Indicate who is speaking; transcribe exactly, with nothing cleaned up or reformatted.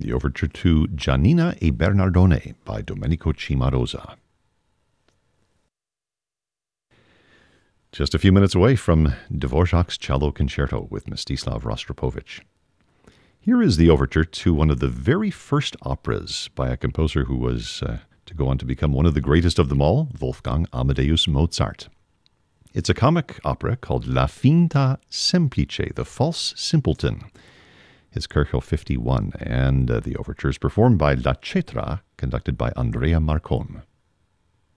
Speaker 1: the overture to Giannina e Bernardone by Domenico Cimarosa. Just a few minutes away from Dvorak's Cello Concerto with Mstislav Rostropovich. Here is the overture to one of the very first operas by a composer who was uh, to go on to become one of the greatest of them all, Wolfgang Amadeus Mozart. It's a comic opera called La Finta Semplice, The False Simpleton. It's Kirchhoff fifty-one, and uh, the overture is performed by La Cetra, conducted by Andrea Marcon.